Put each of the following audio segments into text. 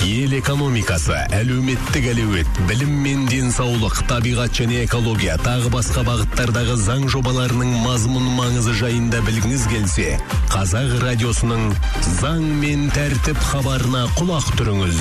Ел экономикасы, әлеуметтік әлеует, білім мен денсаулық, табиғат және экология, тағы басқа бағыттардағы заң жобаларының мазмұн маңызы жайында білгіңіз келсе, Қазақ радиосының заң мен тәртіп хабарына құлақ түріңіз.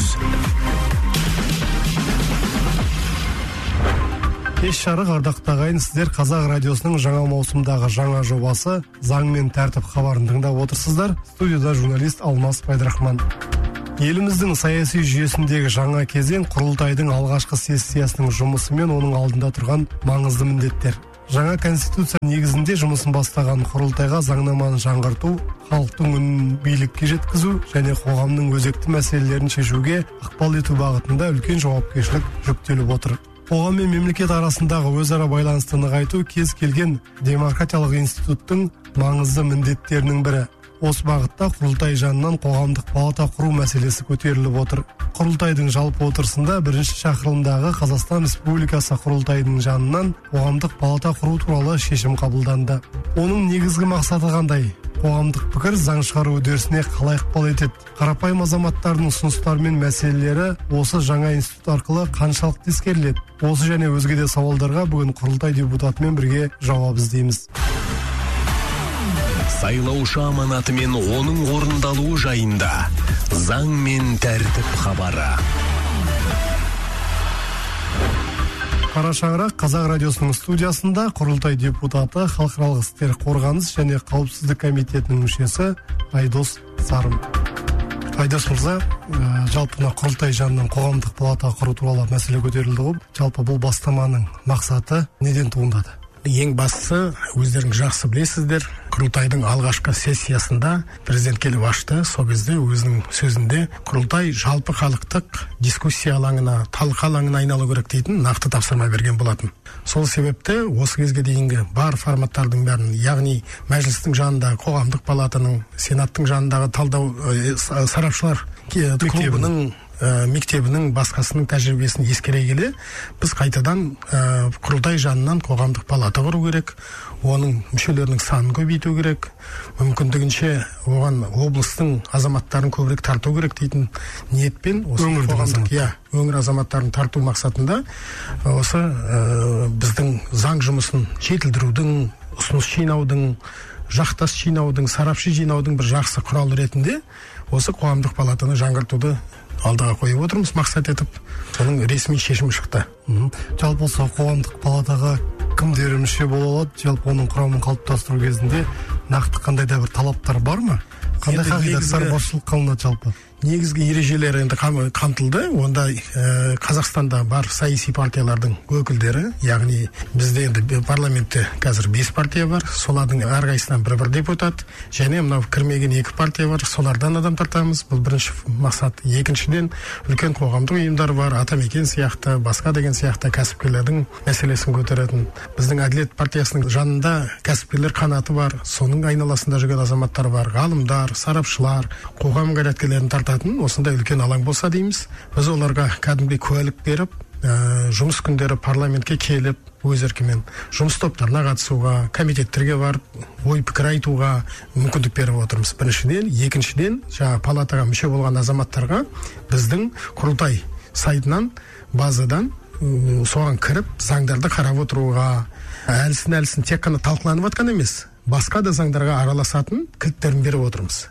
Кеш жарық, ардақты ағайын, сіздер Қазақ радиосының жаңа маусымдағы жаңа жобасы заң мен тәртіп хабарын тыңдап отырсыздар. Студияда журналист Алмас Пайдырахман. Еліміздің саяси жүйесіндегі жаңа кезең құрылтайдың алғашқы сессиясының жұмысы мен оның алдында тұрған маңызды міндеттер. Жаңа конституция негізінде жұмысын бастаған құрылтайға заңнаманы жаңғырту, халықтың үнін билікке жеткізу және қоғамның өзекті мәселелерін шешуге ықпал ету бағытында үлкен жауапкершілік жүктеліп отыр. Қоғам мен мемлекет арасындағы өзара байланысты нығайту кез келген демократиялық институттың маңызды міндеттерінің бірі. Осы бағытта құрылтай жанынан қоғамдық палата құру мәселесі көтеріліп отыр. Құрылтайдың жалпы отырысында бірінші шақырылымдағы Қазақстан Республикасы құрылтайдың жанынан қоғамдық палата құру туралы шешім қабылданды. Оның негізгі мақсаты қандай? Қоғамдық пікір заң шығару үдерісіне қалай ықпал етеді? Қарапайым азаматтардың ұсыныстары мен мәселелері осы жаңа институт арқылы қаншалықты ескеріледі? Осы және өзге де сауалдарға бүгін құрылтай депутатымен бірге жауап іздейміз. Сайлаушы аманаты мен оның орындалуы жайында заң мен тәртіп хабары. Қара шаңырақ Қазақ радиосының студиясында құрылтай депутаты, халықаралық істер қорғаныс және қауіпсіздік комитетінің мүшесі Айдос Сарым. Айдос мырза, жалпы құрылтай жанынан қоғамдық палата құру туралы мәселе көтерілді ғой. Жалпы бұл бастаманың мақсаты неден туындады? Ең бастысы, өздеріңіз жақсы білесіздер, құрылтайдың алғашқы сессиясында президент келіп ашты. Сол кезде өзінің сөзінде құрылтай жалпы халықтық дискуссия алаңына, талқы алаңына айналу керек дейтін нақты тапсырма берген болатын. Сол себепті осы кезге дейінгі бар форматтардың бәрін, яғни мәжілістің жанындағы қоғамдық палатаның, сенаттың жанындағы талдау сарапшылар клубының, мектебінің басқасының тәжірибесін ескере келе, біз қайтадан құрылтай жанынан қоғамдық палата құру керек, оның мүшелерінің санын көбейту керек, мүмкіндігінше оған облыстың азаматтарын көбірек тарту керек дейтін ниетпен осы қоғамдық өңір азаматтарын тарту мақсатында осы біздің заң жұмысын жетілдірудің, ұсыныс жинаудың, жақтас жинаудың, сарапшы жинаудың бір жақсы құрал ретінде осы қоғамдық палатаны жаңғыртуды алдыға қойып отырмыз, мақсат етіп. Соның ресми шешімі шықты. Жалпы осы қоғамдық палатаға кімдер мүше бола алады? Жалпы оның құрамын қалыптастыру кезінде нақты қандай да бір талаптар бар ма? Қандай қағидаттар басшылық қылынады жалпы? Негізгі ережелер енді қамтылды. Онда Қазақстанда бар саяси партиялардың өкілдері, яғни бізде енді парламентте қазір 5 партия бар, солардың әрқайсысынан бір депутат, және мынау кірмеген 2 партия бар, солардан адам тартамыз. Бұл бірінші мақсат. Екіншіден, үлкен қоғамдық ұйымдар бар, Атамекен сияқты, басқа деген сияқты кәсіпкерлердің мәселесін көтеретін. Біздің Әділет партиясының жанында кәсіпкерлер қанаты бар, соның айналасында жүрген азаматтар бар, ғалымдар, сарапшылар, қоғам қайраткерлерін тартатын осындай үлкен алаң болса дейміз. Біз оларға кәдімгі куәлік беріп, жұмыс күндері парламентке келіп, өз еркімен жұмыс топтарына қатысуға, комитеттерге барып, ой пікір айтуға мүмкіндік беріп отырмыз. Біріншіден, екіншіден, жаңа палатаға мүше болған азаматтарға біздің құрылтай сайтынан, базадан соған кіріп, заңдарды қарап отыруға, әлсін тек қана талқыланып жатқан емес, басқа да заңдарға араласатын кілттерін беріп отырмыз.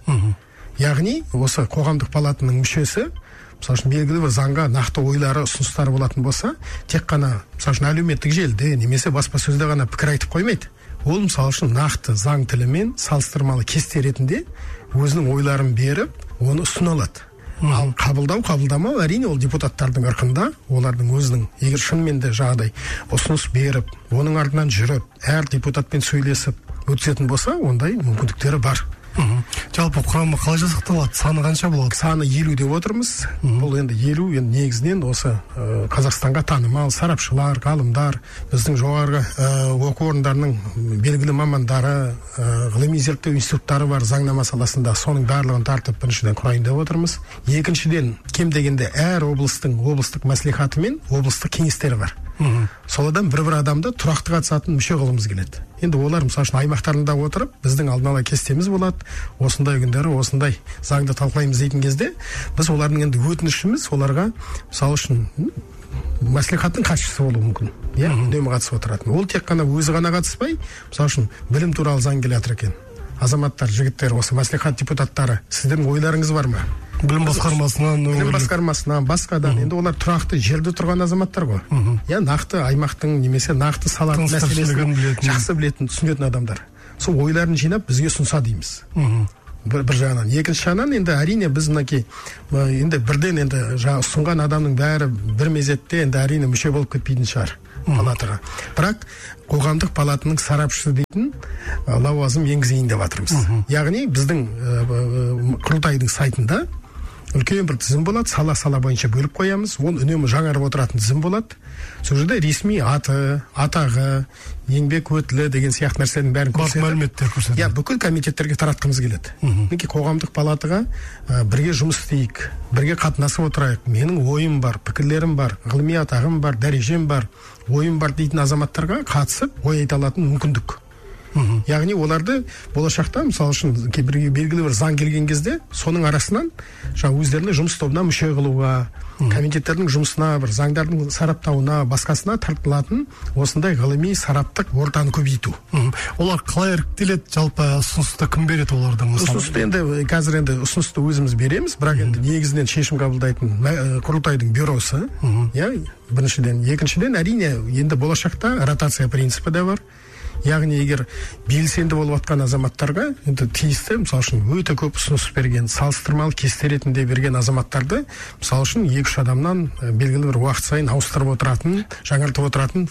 Яғни, осы қоғамдық палатаның мүшесі, мысалы үшін белгілі бір заңға нақты ойлары, ұсыныстары болатын болса, тек қана, мысалы үшін әлеуметтік желіде немесе баспасөзде ғана пікір айтып қоймайды. Ол, мысалы үшін нақты заң тілімен салыстырмалы кесте ретінде өзінің ойларын беріп, оны ұсына алады. Ал қабылдамау әрине ол депутаттардың ырқында, олардың өзінің егер шынымен де жағдай ұсыныс беріп, оның артынан жүріп, әр депутатпен сөйлесіп өтсетін болса, ондай мүмкіндіктері бар. Жалпы құрамы қалай жасақталады? Саны қанша болады? Саны 50 деп отырмыз. Бұл енді 50 негізінен осы Қазақстанға танымал сарапшылар, ғалымдар, біздің жоғарғы оқу орындарының белгілі мамандары, ғылыми зерттеу институттары бар заңнама саласында, соның барлығын тартып біріншіден құрайын деп отырмыз. Екіншіден, кем дегенде әр облыстық мәслихаты мен облыстық кеңестері бар. Соладан бір адамды тұрақты қатысатын мүше қылымыз келеді. Енді олар мысалы үшін аймақтарында отырып, біздің алдын ала кестеміз болады. осындай күндері осындай заңды талқылаймыз дейтін кезде біз олардың енді өтінішіміз оларға мысалы үшін мәслихаттың хатшысы болуы мүмкін, иә, үнемі қатысып отыратын. Ол тек қана өзі ғана қатыспай, мысалы үшін білім туралы заң келе жатыр екен. Азаматтар, жігіттер, осы мәслихат депутаттары, сіздердің ойларыңыз бар ма? Білім басқармасынан, басқадан. Енді олар тұрақты жерде тұрған азаматтар ғой. Я нақты аймақтың немесе нақты саланың мәселесін жақсы білетін, түсінетін адамдар. Сол ойларын жинап бізге ұсынса дейміз. Бір жағынан. Екінші жағынан енді әрине біз мінекей енді бірден енді ұсынған адамның бәрі бір мезетте енді әрине мүше болып кетпейтін шығар палатаға. Бірақ қоғамдық палатаның сарапшысы дейтін лауазым енгізейін деп жатырмыз. Яғни біздің құрылтайдың сайтында үлкен бір тізім болады, сала бойынша бөліп қоямыз. Ол үнемі жаңарып отыратын тізім болады. Сол жерде ресми аты, атағы, еңбек өтілі деген сияқты нәрсенің бәрін көрсетіп, мәліметтер көрсетіп. Иә, бүкіл комитеттерге таратқымыз келеді. Мінекей қоғамдық палатаға бірге жұмыс істейік, бірге қатынасып отырайық. Менің ойым бар, пікірлерім бар, ғылыми атағым бар, дәрежем бар, ойым бар дейтін азаматтарға қатысып, ой айта алатын мүмкіндік. Яғни оларды болашақта мысалы үшін белгілі бір заң келген кезде соның арасынан өздеріне жұмыс тобына мүше қылуға, комитеттердің жұмысына, бір заңдардың сараптауына, басқасына тартылатын осындай ғылыми сараптық ортаны көбейту. Олар қалай іріктеледі, жалпы ұсынысты кім береді олардың? Ұсынысты енді қазір енді ұсынысты өзіміз береміз, бірақ енді негізінен шешім қабылдайтын құрылтайдың бюросы, иә, біріншіден. Екіншіден, әрине енді болашақта ротация принципі де бар. Яғни егер белсенді болып жатқан азаматтарға енді тиісті, мысалы үшін өте көп ұсыныс берген, салыстырмалы кесте ретінде берген азаматтарды, мысалы үшін 2-3 адамнан белгілі бір уақыт сайын ауыстырып отыратын, жаңартып отыратын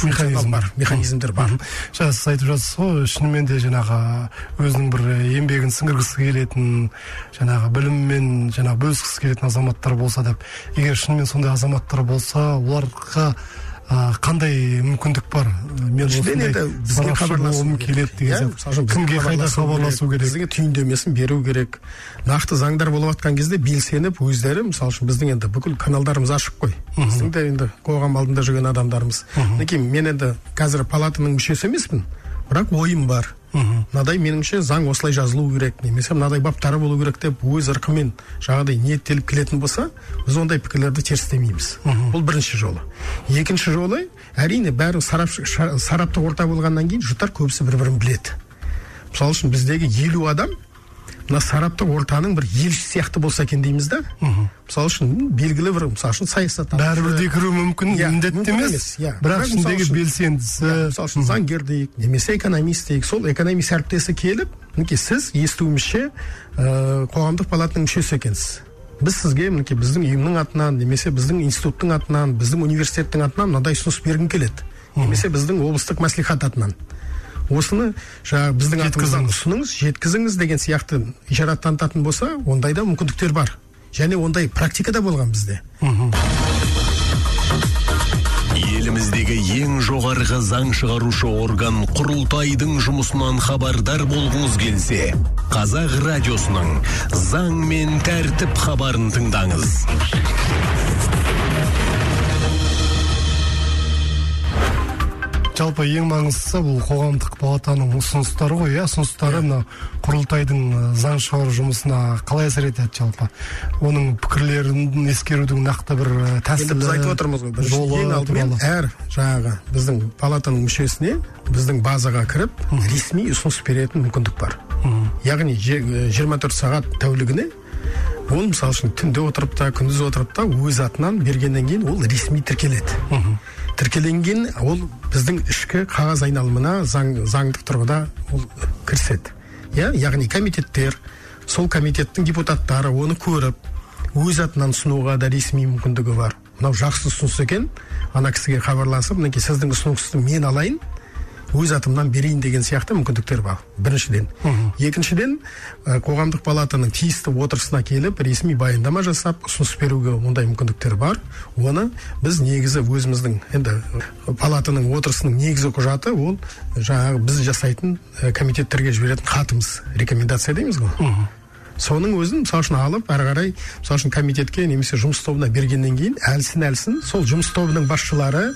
механизмдер бар. Сіз айтып жатсыз ғой, шынымен де жаңағы өзінің бір еңбегін сіңіргісі келетін, жаңағы біліммен бөліскісі келетін азаматтар болса деп, егер шынымен сондай азаматтар болса, оларға қандай мүмкіндік бар? Мен осындай бізге хабарласуым келеді деген сияқты. Кімге қайда хабарласу керек? Бізге түйіндемесін беру керек. Нақты заңдар болып жатқан кезде белсеніп өздері, мысалы үшін біздің енді бүкіл каналдарымыз ашық қой. Біздің де енді қоғам алдында жүрген адамдарымыз. Мен енді қазір палатаның мүшесі емеспін, бірақ ойым бар. Мынадай меніңше заң осылай жазылу керек, немесе мынадай баптары болу керек деп өз ырқымен жағдай ниеттеліп келетін болса, біз ондай пікірлерді терістемейміз. Бұл бірінші жолы. Екінші жолы, әрине бәрі сараптық орта болғаннан кейін жұрттар көбісі бір-бірін біледі. Мысалы үшін біздегі 50 адам мына сараптық ортаның бір елші сияқты болса екен дейміз да. Мысалы үшін белгілі бір, мысалы үшін саясаттан бәрібір де кіру мүмкін, міндетті емес. Бірақ ішіндегі белсендісі, мысалы үшін заңгер дейік, немесе экономист дейік, сол экономист әріптесі келіп, сіз естуімізше қоғамдық палатаның мүшесі екенсіз. Біз сізге біздің ұйымның атынан, немесе біздің институттың атынан, біздің университеттің атынан мынадай ұсыныс бергім келеді. Немесе біздің облыстық мәслихат атынан. Осыны біздің атымыздан ұсыныңыз, жеткізіңіз деген сияқты ишарат танытатын болса, ондайда мүмкіндіктер бар. Және ондай практикада болған бізде. Еліміздегі ең жоғарғы заң шығарушы орган құрылтайдың жұмысынан хабардар болғыңыз келсе, Қазақ радиосының заң мен тәртіп хабарын тыңдаңыз. Жалпы ең маңыздысы бұл қоғамдық палатаның ұсыныстары ғой, ұсыныстары мына құрылтайдың заң шығару жұмысына қалай әсер етеді жалпы? Оның пікірлерін ескерудің нақты бір тәсілі, біз айтып отырмыз ғой, ең алдымен әр жаңағы біздің палатаның мүшесіне біздің базаға кіріп ресми ұсыныс беретін мүмкіндік бар. Яғни 24 сағат тәулігіне ол мысалы үшін түнде отырып та, күндіз отырып та өз атынан бергеннен кейін ол ресми тіркеледі. Тіркеленген ол біздің ішкі қағаз айналымына заңдық тұрғыда ол кіріседі. Яғни комитеттер, сол комитеттің депутаттары оны көріп, өз атынан ұсынуға да ресми мүмкіндігі бар. Мынау жақсы ұсыныс екен, ана кісіге хабарласып, сіздің ұсынысты мен алайын, өз атымнан берейін деген сияқты мүмкіндіктер бар. Біріншіден. Екіншіден, қоғамдық палатаның тиісті отырысына келіп, ресми баяндама жасап, ұсыныс беруге ондай мүмкіндіктер бар. Оны біз негізі өзіміздің енді палатаның отырысының негізі құжаты, ол жаңағы біз жасайтын комитеттерге жіберетін хатымыз, рекомендация дейміз ғой. Соның өзін мысалы үшін алып, әрі қарай мысалы үшін комитетке немесе жұмыс тобына бергеннен кейін әлсін сол жұмыс тобының басшылары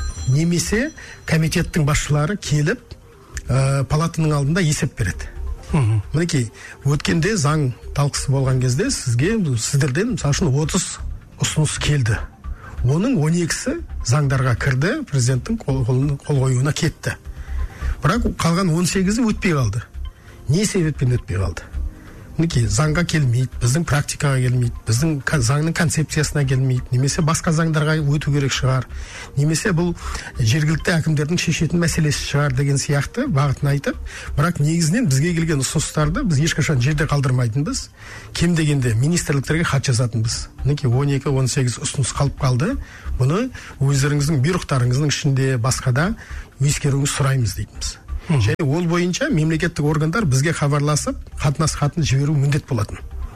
немесе комитеттің басшылары келіп палатаның алдында есеп береді. Мінекей, өткенде заң талқысы болған кезде сіздерден мысалы үшін 30 ұсыныс келді. Оның 12-сі заңдарға кірді, президенттің қол қоюына кетті. Бірақ қалған 18-і өтпей қалды. Не себеппен өтпей қалды? Мінекей, заңға келмейді, біздің практикаға келмейді, біздің заңның концепциясына келмейді, немесе басқа заңдарға өту керек шығар, немесе бұл жергілікті әкімдердің шешетін мәселесі шығар деген сияқты бағытын айтып, бірақ негізінен бізге келген ұсыныстарды біз ешқашан жерде қалдырмайтынбыз, кем дегенде министрліктерге хат жазатынбыз. Мінекей 12-18 ұсыныс қалып қалды, бұны өздеріңіздің бұйрықтарыңыздың ішінде басқада ескеруіңізді сұраймыз дейтіміз. Және ол бойынша мемлекеттік органдар бізге хабарласып, қатынас хатын жіберу міндет болатын.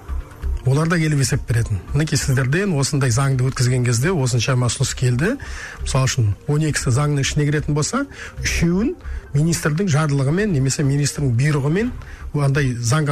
Олар да келіп есеп беретін. Мінекей, сіздерден осындай заңды өткізген кезде осыншама ұсыныс келді. Мысалы үшін 12-сі заңның ішіне кіретін болса, 3-еуін министрдің жарлығымен немесе министрдің бұйрығымен андай заң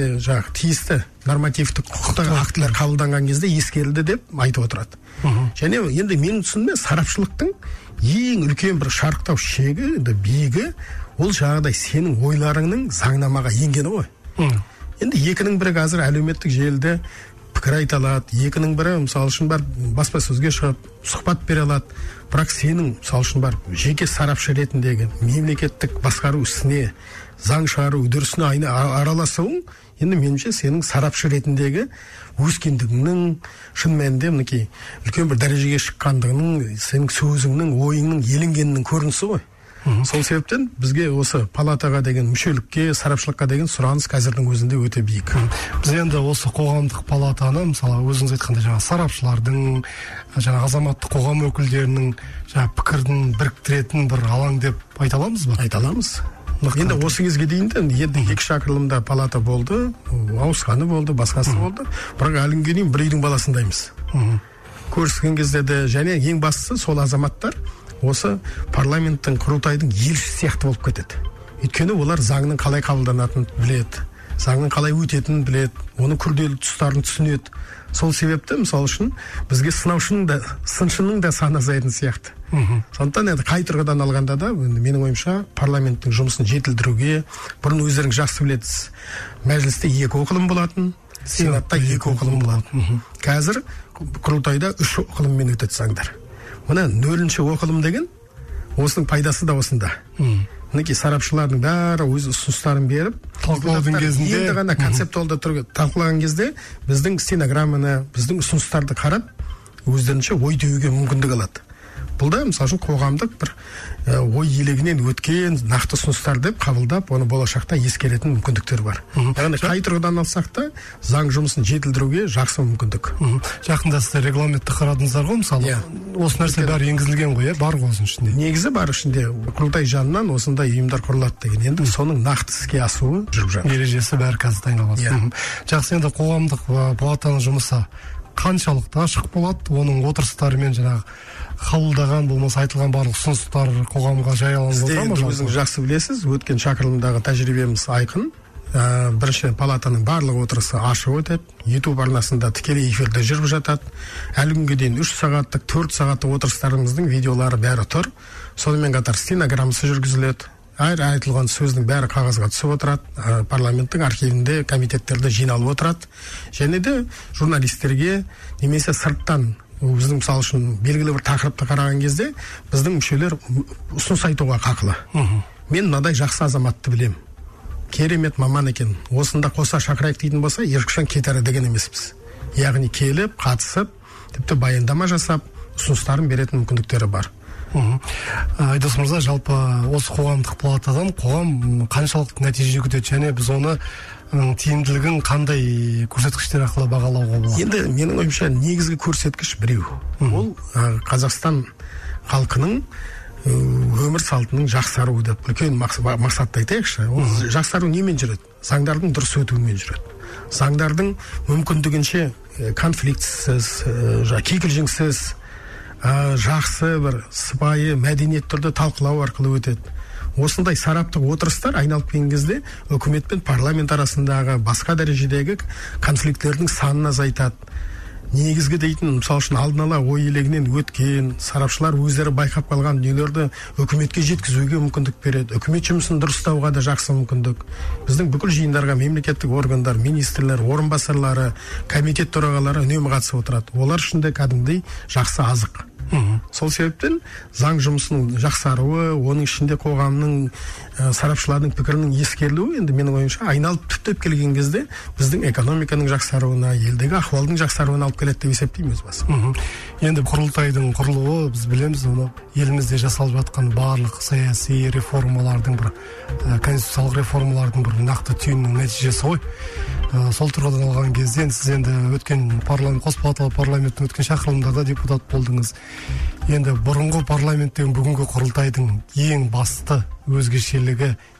тиісті нормативтік құқықтық актілер қабылданған кезде ескерілді деп айтып отырады. Және енді менің түсінігімде сарапшылықтың ең үлкен бір шарықтау шегі, биігі ол жаңағыдай сенің ойларыңның заңнамаға енгені ғой. Енді екінің бірі қазір әлеуметтік желіде пікір айта алады, екінің бірі мысалы үшін бар баспасөзге шығып сұхбат бере алады. Бірақ сенің мысалы үшін бар жеке сарапшы ретіндегі мемлекеттік басқару ісіне, заң шығару үдерісіне араласуың, енді меніңше сенің сарапшы ретіндегі өскендігіңнің, шын мәнінде мінекей үлкен бір дәрежеге шыққандығының, сенің сөзіңнің, ойыңның еленгенінің көрінісі ғой. Сол себептен бізге осы палатаға деген мүшелікке, сарапшылыққа деген сұраныс қазірдің өзінде өте биік. Біз енді осы қоғамдық палатаны, мысалы өзіңіз айтқандай жаңа сарапшылардың, жаңа азаматтық қоғам өкілдерінің жаңа пікірін біріктіретін бір алаң деп айта аламыз ба? Айта аламыз. Енді осы кезге дейін енді 2 шақырылымда палата болды, ауысқаны болды, басқасы болды. Бірақ әлі күнге дейін бір үйдің баласындаймыз. Көріскен кезде де, және ең бастысы сол азаматтар осы парламенттің, құрылтайдың елшісі сияқты болып кетеді. Өйткені олар заңның қалай қабылданатынын біледі, заңның қалай өтетінін біледі, оның күрделі тұстарын түсінеді. Сол себепті мысалы үшін бізге сыншының да саны азайтын сияқты. Сондықтан енді қай тұрғыдан алғанда да менің ойымша парламенттің жұмысын жетілдіруге, бұрын өздеріңіз жақсы білесіз, мәжілісте 2 оқылым болатын, сенатта 2 оқылым болатын. Қазір құрылтайда 3 оқылыммен өтеді заңдар. Мына 0-ші оқылым деген осының пайдасы да осында. Мінекей сарапшылардың бәрі өз ұсыныстарын беріп, талқылаудың кезінде енді ғана концептуалды түрде талқылаған кезде біздің стенограмманы, біздің ұсыныстарды қарап, өздерінше ой деуге мүмкіндік алады. Бұл да мысалы үшін қоғамдық бір ой елегінен өткен нақты ұсыныстар деп қабылдап, оны болашақта ескеретін мүмкіндіктер бар. Яғни қай тұрғыдан алсақ та заң жұмысын жетілдіруге жақсы мүмкіндік. Жақында сіздер регламентті қарадыңыздар ғой, мысалы. Осы нәрсе бәрі енгізілген ғой, бар ғой осының ішінде. Негізі бар ішінде, құрылтай жанынан осындай ұйымдар құрылады деген. Енді соның нақты іске асуы жүріп жатыр. Ережесі бәрі қазір дайындалған. Жақсы, енді қоғамдық палатаның жұмысы қаншалықты ашық болады, оның отырыстары мен жаңағы қабылдаған болмаса айтылған барлық ұсыныстар қоғамға жарияланып отыр ма? Өзіңіз жақсы білесіз, өткен шақырылымдағы тәжірибеміз айқын. Бірінші палатаның барлық отырысы ашық өтеді, YouTube арнасында тікелей эфирде жүріп жатады. Әлі күнге дейін 3 сағаттық, 4 сағаттық отырыстарымыздың видеолары бәрі тұр. Сонымен қатар стенограммасы жүргізіледі. Әр айтылған сөздің бәрі қағазға түсіп отырады, парламенттің архивінде, комитеттерде жиналып отырады. Және де журналистерге немесе сырттан біздің мысалы үшін белгілі бір тақырыпты қараған кезде біздің мүшелер ұсыныс айтуға қақылы. Мен мынадай жақсы азаматты білем, керемет маман екен, осында қоса шақырайық дейтін болса, ешқашан кетері деген емеспіз. Яғни келіп, қатысып, тіпті баяндама жасап, ұсыныстарын беретін мүмкіндіктері бар. Айдос мырза, жалпы осы қоғамдық палатадан қоғам қаншалықты нәтиже күтеді, және біз оны тиімділігін қандай көрсеткіштер арқылы бағалауға болады? Енді менің ойымша негізгі көрсеткіш біреу. Ол Қазақстан халқының өмір салтының жақсаруы деп үлкен мақсатты айтайықшы. Ол жақсару немен жүреді? Заңдардың дұрыс өтуімен жүреді. Заңдардың мүмкіндігінше конфликтсіз, кикілжіңсіз, жақсы бір сыпайы мәдениет түрде талқылау арқылы өтеді. Осындай сараптық отырыстар айналып келген кезде үкімет пен парламент арасындағы басқа дәрежедегі конфликттердің санын азайтады. негізгі дейтін, мысалы үшін алдын ала ой елегінен өткен сарапшылар өздері байқап қалған дүниелерді үкіметке жеткізуге мүмкіндік береді. Үкімет жұмысын дұрыстауға да жақсы мүмкіндік. Біздің бүкіл жиындарға мемлекеттік органдар, министрлер, орынбасарлары, комитет төрағалары үнемі қатысып отырады. Олар үшін де кәдімгідей жақсы азық. Сол себептен заң жұмысының жақсаруы, оның ішінде қоғамның, сарапшылардың пікірінің ескерілуі енді менің ойымша айналып түптеп келген кезде біздің экономиканың жақсаруына, елдегі ахуалдың жақсаруына алып келеді деп есептеймін өз басым. Енді құрылтайдың құрылуы, біз білеміз, оны елімізде жасалып жатқан барлық саяси реформалардың бір конституциялық реформалардың бір нақты түйінінің нәтижесі ғой. Сол тұрғыдан алған кезде сіз енді өткен қос палаталы парламенттің өткен шақырылымдарда депутат болдыңыз. Енді бұрынғы парламенттен бүгінгі құрылтайдың ең басты өзгешелігі